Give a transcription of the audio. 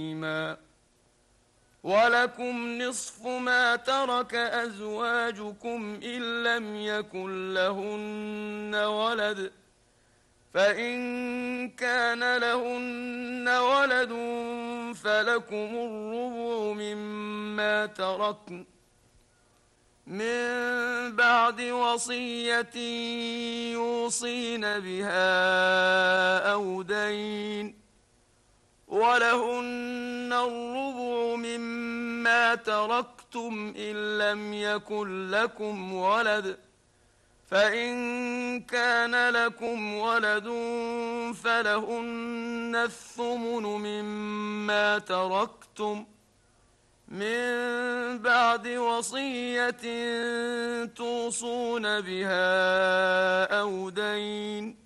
ولكم نصف ما ترك أزواجكم إن لم يكن لهن ولد، فإن كان لهن ولد فلكم الربع مما تركن من بعد وصية يوصين بها أو دين، ولهن الربع مما تركتم إن لم يكن لكم ولد، فإن كان لكم ولد فلهن الثمن مما تركتم من بعد وصية توصون بها أو دين،